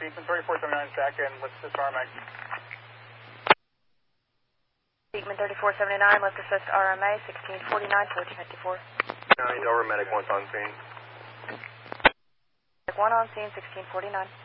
Beekman 3479 back in, let's assist RMA. Beekman 3479, let's assist RMA, 1649, 1454. County Delaware Medic 1's on scene. Medic 1 on scene, 1649.